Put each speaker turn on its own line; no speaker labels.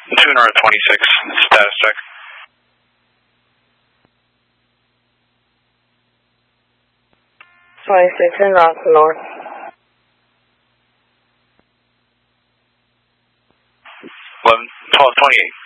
Tuner at 26, status check.
And rock north.
1228.